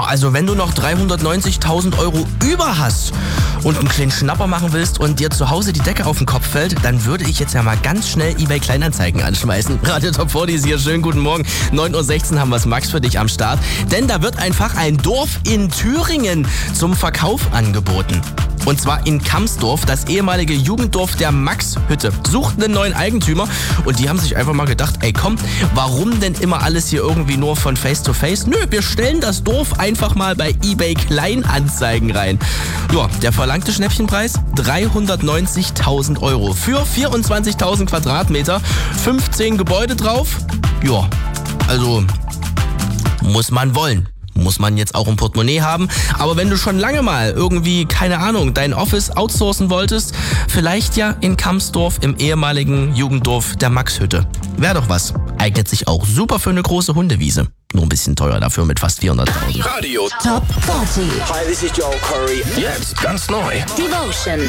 also wenn du noch 390.000 Euro über hast und einen kleinen Schnapper machen willst und dir zu Hause die Decke auf den Kopf fällt, dann würde ich jetzt ja mal ganz schnell eBay Kleinanzeigen anschmeißen. Radio Top 40 ist hier, schönen guten Morgen. 9.16 Uhr haben wir es Max für dich am Start. Denn da wird einfach ein Dorf in Thüringen zum Verkauf angeboten. Und zwar in Kamsdorf, das ehemalige Jugenddorf der Max-Hütte. Sucht einen neuen Eigentümer und die haben sich einfach mal gedacht, ey komm, warum denn immer alles hier irgendwie nur von Face to Face? Nö, wir stellen das Dorf einfach mal bei eBay Kleinanzeigen rein. Ja, der verlangte Schnäppchenpreis 390.000 Euro für 24.000 Quadratmeter, 15 Gebäude drauf. Ja, also muss man wollen. Muss man jetzt auch im Portemonnaie haben. Aber wenn du schon lange mal irgendwie, keine Ahnung, dein Office outsourcen wolltest, vielleicht ja in Kamsdorf im ehemaligen Jugenddorf der Max-Hütte. Wäre doch was. Eignet sich auch super für eine große Hundewiese. Nur ein bisschen teuer dafür mit fast 400.000. Radio Top 40. Hi, this is Joel Corey. Jetzt ganz neu. Devotion.